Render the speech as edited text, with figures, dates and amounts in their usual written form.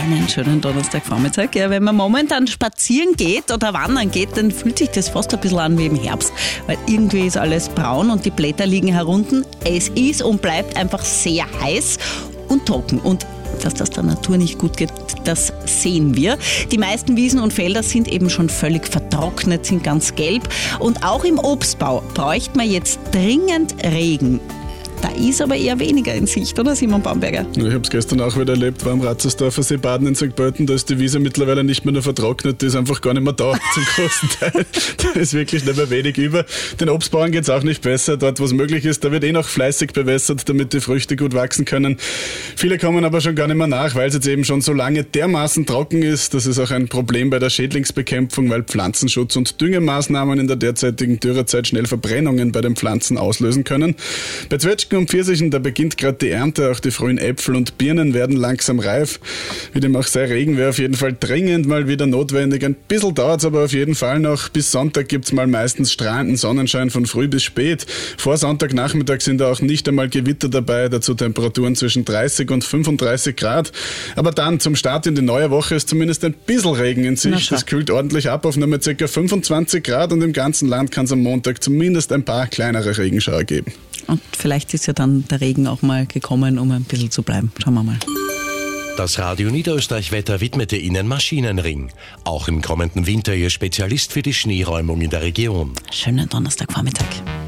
Einen schönen Donnerstagvormittag. Ja, wenn man momentan spazieren geht oder wandern geht, dann fühlt sich das fast ein bisschen an wie im Herbst, weil irgendwie ist alles braun und die Blätter liegen herunter. Es ist und bleibt einfach sehr heiß und trocken. Und dass das der Natur nicht gut geht, das sehen wir. Die meisten Wiesen und Felder sind eben schon völlig vertrocknet, sind ganz gelb. Und auch im Obstbau bräuchte man jetzt dringend Regen. Da ist aber eher weniger in Sicht, oder Simon Bamberger? Ich habe es gestern auch wieder erlebt, war am Ratzersdorfer See baden in St. Pölten, da ist die Wiese mittlerweile nicht mehr nur vertrocknet, die ist einfach gar nicht mehr da zum großen Teil. Da ist wirklich nicht mehr wenig über. Den Obstbauern geht es auch nicht besser. Dort, wo es möglich ist, da wird noch fleißig bewässert, damit die Früchte gut wachsen können. Viele kommen aber schon gar nicht mehr nach, weil es jetzt eben schon so lange dermaßen trocken ist. Das ist auch ein Problem bei der Schädlingsbekämpfung, weil Pflanzenschutz und Düngemaßnahmen in der derzeitigen Dürrezeit schnell Verbrennungen bei den Pflanzen auslösen können. Bei Zwetschgen und Pfirsichen, da beginnt gerade die Ernte, auch die frühen Äpfel und Birnen werden langsam reif. Wie dem auch sei, Regen wäre auf jeden Fall dringend mal wieder notwendig. Ein bisschen dauert es aber auf jeden Fall noch. Bis Sonntag gibt es mal meistens strahlenden Sonnenschein von früh bis spät. Vor Sonntagnachmittag sind da auch nicht einmal Gewitter dabei, dazu Temperaturen zwischen 30 und 35 Grad. Aber dann zum Start in die neue Woche ist zumindest ein bisschen Regen in Sicht. Das kühlt ordentlich ab auf nur mit ca. 25 Grad und im ganzen Land kann es am Montag zumindest ein paar kleinere Regenschauer geben. Und vielleicht ist ja dann der Regen auch mal gekommen, um ein bisschen zu bleiben. Schauen wir mal. Das Radio Niederösterreich-Wetter widmete Ihnen Maschinenring. Auch im kommenden Winter Ihr Spezialist für die Schneeräumung in der Region. Schönen Donnerstagvormittag.